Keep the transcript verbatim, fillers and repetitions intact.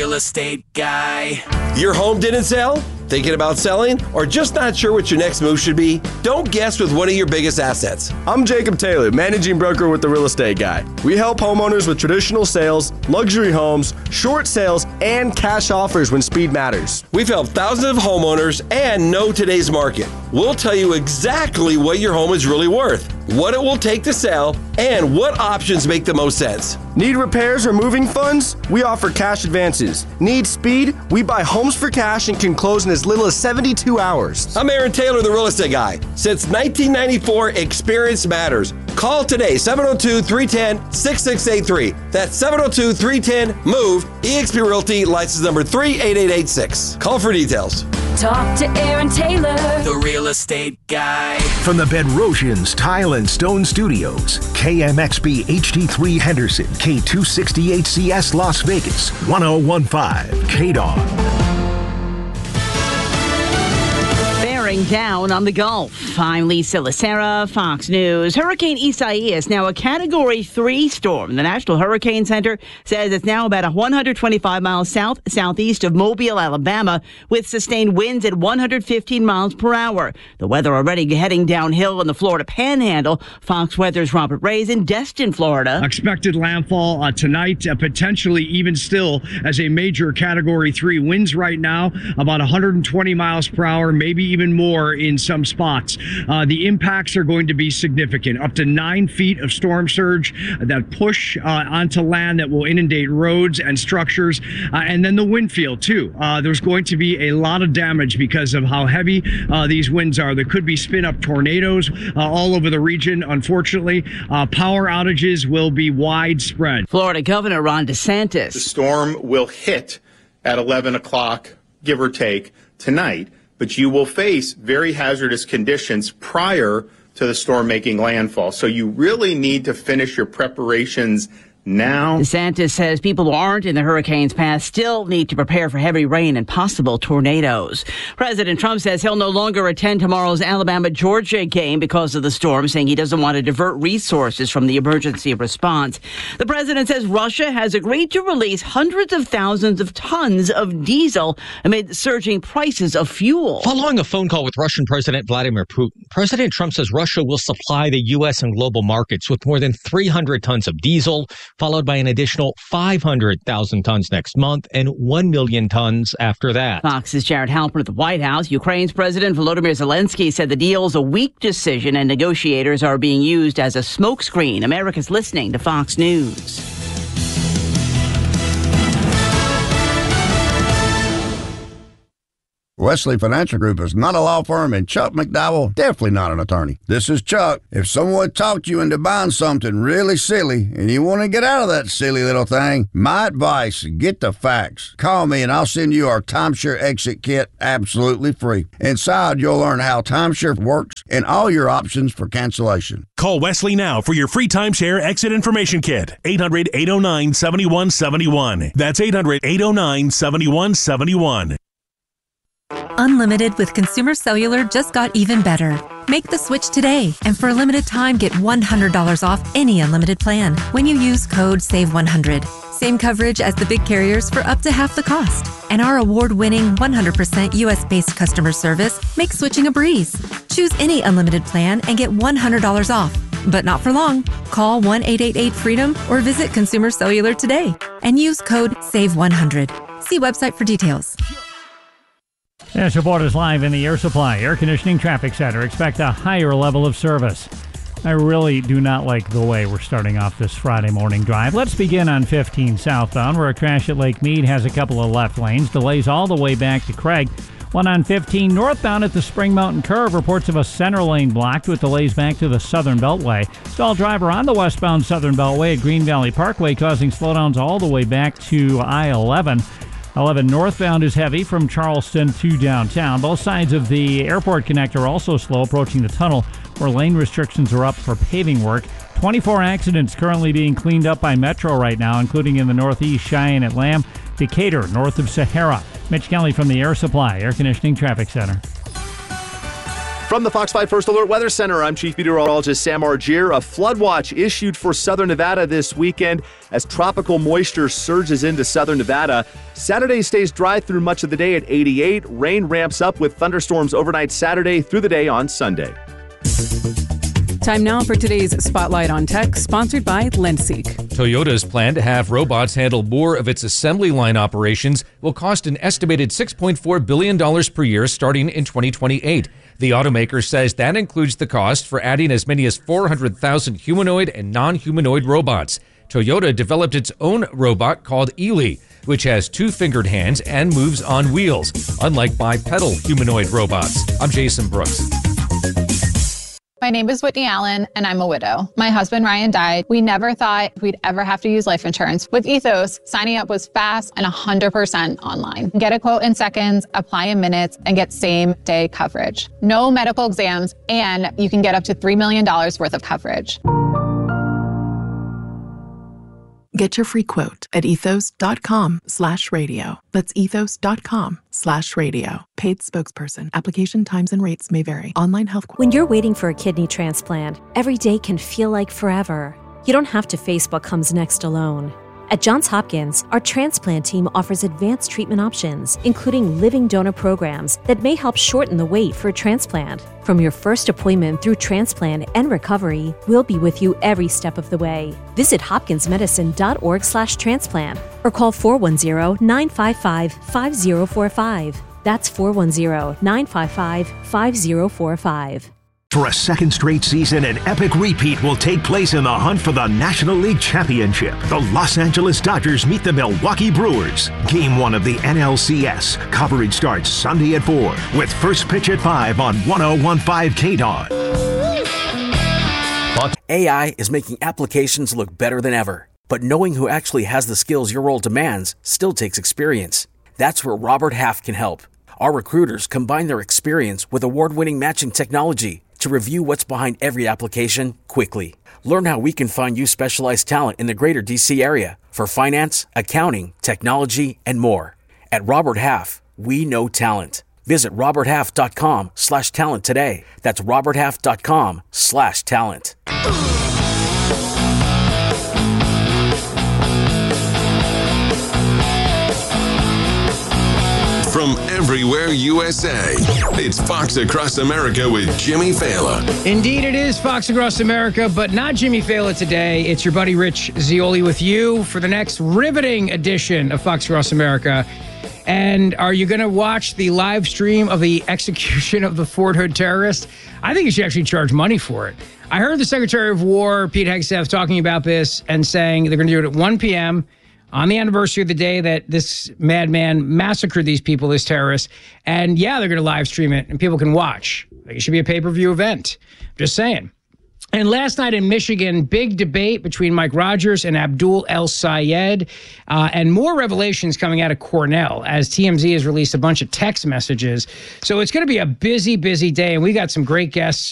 Real Estate Guy. Your home didn't sell? Thinking about selling? Or just not sure what your next move should be? Don't guess with one of your biggest assets. I'm Jacob Taylor, managing broker with The Real Estate Guy. We help homeowners with traditional sales, luxury homes, short sales, and cash offers when speed matters. We've helped thousands of homeowners and know today's market. We'll tell you exactly what your home is really worth, what it will take to sell, and what options make the most sense. Need repairs or moving funds? We offer cash advances. Need speed? We buy homes for cash and can close in as little as seventy-two hours. I'm Aaron Taylor, the Real Estate Guy. Since nineteen ninety-four, experience matters. Call today, seven oh two, three one oh, six six eight three. That's seven oh two, three one oh, MOVE, eXp Realty, license number three eight eight eight six. Call for details. Talk to Aaron Taylor, the Real Estate Guy. From the Bedrosians Tile and Stone Studios, K M X B H D three Henderson, K two sixty-eight C S Las Vegas, one oh one point five K D O N. Down on the Gulf. I'm Lisa Lacera, Fox News. Hurricane Isaias, now a Category three storm. The National Hurricane Center says it's now about one hundred twenty-five miles south, southeast of Mobile, Alabama, with sustained winds at one hundred fifteen miles per hour. The weather already heading downhill in the Florida Panhandle. Fox Weather's Robert Ray's in Destin, Florida. Expected landfall uh, tonight, uh, potentially even still as a major Category three. Winds right now about one hundred twenty miles per hour, maybe even more in some spots. Uh, the impacts are going to be significant. Up to nine feet of storm surge that push uh, onto land that will inundate roads and structures. Uh, and then the wind field, too. Uh, there's going to be a lot of damage because of how heavy uh, these winds are. There could be spin-up tornadoes uh, all over the region, unfortunately. Uh, power outages will be widespread. Florida Governor Ron DeSantis. The storm will hit at eleven o'clock, give or take, tonight. But you will face very hazardous conditions prior to the storm making landfall. So you really need to finish your preparations now. DeSantis says people who aren't in the hurricane's path still need to prepare for heavy rain and possible tornadoes. President Trump says he'll no longer attend tomorrow's Alabama-Georgia game because of the storm, saying he doesn't want to divert resources from the emergency response. The president says Russia has agreed to release hundreds of thousands of tons of diesel amid surging prices of fuel. Following a phone call with Russian President Vladimir Putin, President Trump says Russia will supply the U S and global markets with more than three hundred tons of diesel, followed by an additional five hundred thousand tons next month and one million tons after that. Fox's Jared Halpern at the White House. Ukraine's President Volodymyr Zelensky said the deal's a weak decision and negotiators are being used as a smokescreen. America's listening to Fox News. Wesley Financial Group is not a law firm, and Chuck McDowell definitely not an attorney. This is Chuck. If someone talked you into buying something really silly and you want to get out of that silly little thing, my advice, get the facts. Call me and I'll send you our timeshare exit kit absolutely free. Inside, you'll learn how timeshare works and all your options for cancellation. Call Wesley now for your free timeshare exit information kit. eight hundred, eight oh nine, seven one seven one. That's eight hundred, eight oh nine, seven one seven one. Unlimited with Consumer Cellular just got even better. Make the switch today, and for a limited time, get one hundred dollars off any unlimited plan when you use code save one hundred. Same coverage as the big carriers for up to half the cost. And our award-winning one hundred percent U S-based customer service makes switching a breeze. Choose any unlimited plan and get one hundred dollars off. But not for long. Call one eight eight eight freedom or visit Consumer Cellular today and use code save one hundred. See website for details. National Borders Live in the Air Supply Air Conditioning Traffic Center. Expect a higher level of service. I really do not like the way we're starting off this Friday morning drive. Let's begin on fifteen southbound, where a crash at Lake Mead has a couple of left lanes. Delays all the way back to Craig. One on fifteen northbound at the Spring Mountain Curve. Reports of a center lane blocked with delays back to the Southern Beltway. Stalled driver on the westbound Southern Beltway at Green Valley Parkway, causing slowdowns all the way back to I eleven. eleven northbound is heavy from Charleston to downtown. Both sides of the airport connector are also slow approaching the tunnel, where lane restrictions are up for paving work. twenty-four accidents currently being cleaned up by Metro right now, including in the northeast, Cheyenne at Lamb, Decatur, north of Sahara. Mitch Kelly from the Air Supply Air Conditioning Traffic Center. From the Fox five First Alert Weather Center, I'm Chief Meteorologist Sam Argier. A flood watch issued for southern Nevada this weekend as tropical moisture surges into southern Nevada. Saturday stays dry through much of the day at eighty-eight. Rain ramps up with thunderstorms overnight Saturday through the day on Sunday. Time now for today's Spotlight on Tech, sponsored by Lendseek. Toyota's plan to have robots handle more of its assembly line operations will cost an estimated six point four billion dollars per year starting in twenty twenty-eight. The automaker says that includes the cost for adding as many as four hundred thousand humanoid and non-humanoid robots. Toyota developed its own robot called Ely, which has two-fingered hands and moves on wheels, unlike bipedal humanoid robots. I'm Jason Brooks. My name is Whitney Allen, and I'm a widow. My husband, Ryan, died. We never thought we'd ever have to use life insurance. With Ethos, signing up was fast and one hundred percent online. Get a quote in seconds, apply in minutes, and get same-day coverage. No medical exams, and you can get up to three million dollars worth of coverage. Get your free quote at ethos.com slash radio. That's ethos.com slash radio. Paid spokesperson. Application times and rates may vary. Online health. When you're waiting for a kidney transplant, every day can feel like forever. You don't have to face what comes next alone. At Johns Hopkins, our transplant team offers advanced treatment options, including living donor programs that may help shorten the wait for a transplant. From your first appointment through transplant and recovery, we'll be with you every step of the way. Visit hopkinsmedicine.org slash transplant or call four one zero, nine five five, five zero four five. That's four one zero, nine five five, five zero four five. For a second straight season, an epic repeat will take place in the hunt for the National League Championship. The Los Angeles Dodgers meet the Milwaukee Brewers. Game one of the N L C S. Coverage starts Sunday at four with first pitch at five on one oh one point five K D O N. A I is making applications look better than ever. But knowing who actually has the skills your role demands still takes experience. That's where Robert Half can help. Our recruiters combine their experience with award-winning matching technology to review what's behind every application quickly. Learn how we can find you specialized talent in the greater D C area for finance, accounting, technology, and more. At Robert Half, we know talent. Visit roberthalf.com slash talent today. That's roberthalf.com slash talent. From everywhere U S A, it's Fox Across America with Jimmy Fallon. Indeed, it is Fox Across America, but not Jimmy Fallon today. It's your buddy Rich Zeoli with you for the next riveting edition of Fox Across America. And are you going to watch the live stream of the execution of the Fort Hood terrorist? I think you should actually charge money for it. I heard the Secretary of War, Pete Hegseth, talking about this and saying they're going to do it at one p.m., on the anniversary of the day that this madman massacred these people, this terrorist. And yeah, they're going to live stream it and people can watch. Like, it should be a pay-per-view event. Just saying. And last night in Michigan, big debate between Mike Rogers and Abdul El Sayed, uh, and more revelations coming out of Cornell as T M Z has released a bunch of text messages. So it's going to be a busy, busy day, and we got some great guests